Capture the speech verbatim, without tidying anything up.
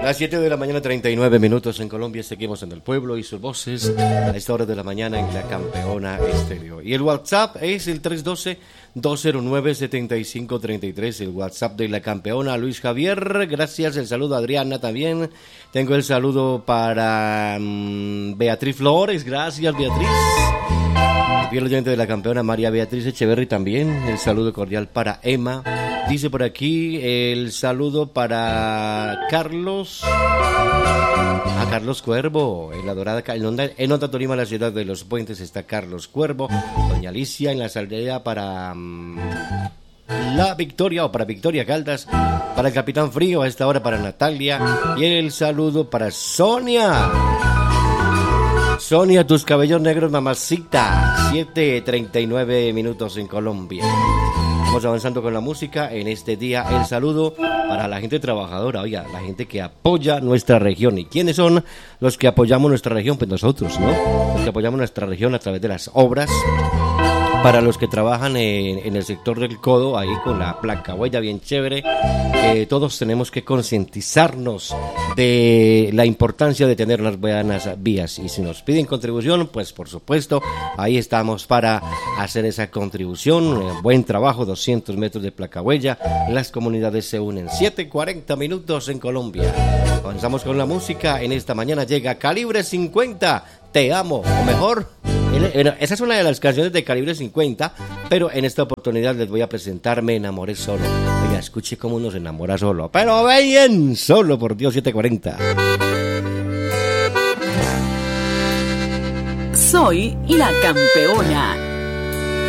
las siete de la mañana, treinta y nueve minutos en Colombia. Seguimos en el pueblo y sus voces a esta hora de la mañana en La Campeona Estéreo. Y el WhatsApp es el tres uno dos, dos cero nueve, siete cinco tres tres. El WhatsApp de La Campeona. Luis Javier, gracias. El saludo a Adriana también. Tengo el saludo para um, Beatriz Flores. Gracias, Beatriz. Fiel oyente de La Campeona, María Beatriz Echeverry también. El saludo cordial para Emma. Dice por aquí el saludo para Carlos, a Carlos Cuervo, en la Dorada, en Onda, en Onda Tolima, la ciudad de los puentes, está Carlos Cuervo. Doña Alicia en la aldea para um, La Victoria, o para Victoria Caldas, para el Capitán Frío, a esta hora para Natalia. Y el saludo para Sonia. Sonia, tus cabellos negros, mamacita. siete treinta y nueve minutos en Colombia. Vamos avanzando con la música en este día. El saludo para la gente trabajadora, oiga, la gente que apoya nuestra región. ¿Y quiénes son los que apoyamos nuestra región? Pues nosotros, ¿no? Los que apoyamos nuestra región a través de las obras. Para los que trabajan en, en el sector del codo, ahí con la placa huella bien chévere, eh, todos tenemos que concientizarnos de la importancia de tener las buenas vías. Y si nos piden contribución, pues por supuesto, ahí estamos para hacer esa contribución. Eh, buen trabajo, doscientos metros de placa huella. Las comunidades se unen. siete cuarenta minutos en Colombia. Avanzamos con la música. En esta mañana llega Calibre cincuenta. Te amo, o mejor, esa es una de las canciones de Calibre cincuenta, pero en esta oportunidad les voy a presentar Me enamoré solo. Oiga, escuche cómo uno se enamora solo, pero bien solo, por Dios, siete cuarenta. Soy La Campeona.